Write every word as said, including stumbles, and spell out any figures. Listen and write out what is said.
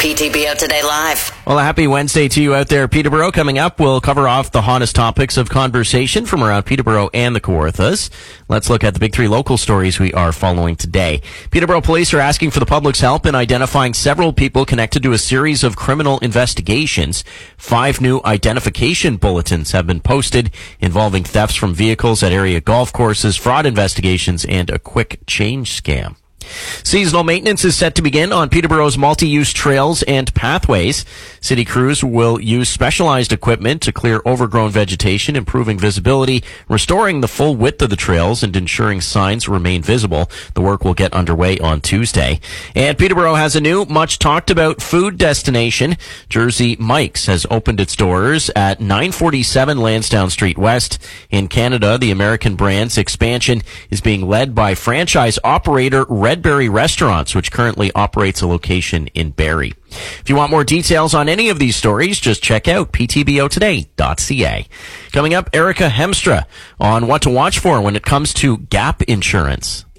P T B O Today Live. Well, a happy Wednesday to you out there, Peterborough. Coming up, we'll cover off the hottest topics of conversation from around Peterborough and the Kawarthas. Let's look at the big three local stories we are following today. Peterborough police are asking for the public's help in identifying several people connected to a series of criminal investigations. Five new identification bulletins have been posted involving thefts from vehicles at area golf courses, fraud investigations, and a quick change scam. Seasonal maintenance is set to begin on Peterborough's multi-use trails and pathways. City crews will use specialized equipment to clear overgrown vegetation, improving visibility, restoring the full width of the trails, and ensuring signs remain visible. The work will get underway on Tuesday. And Peterborough has a new, much-talked-about food destination. Jersey Mike's has opened its doors at nine forty-seven Lansdowne Street West. In Canada, the American brand's expansion is being led by franchise operator Redberry Restaurants, which currently operates a location in Barrie. If you want more details on any of these stories, just check out p t b o today dot c a. Coming up, Erica Hemstra on what to watch for when it comes to gap insurance.